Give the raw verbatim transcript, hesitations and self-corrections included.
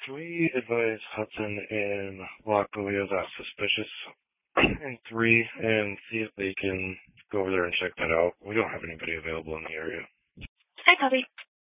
can we advise Hudson and Lockley that's suspicious in three and see if they can go over there and check that out? We don't have anybody available in the area. Hi, Copy.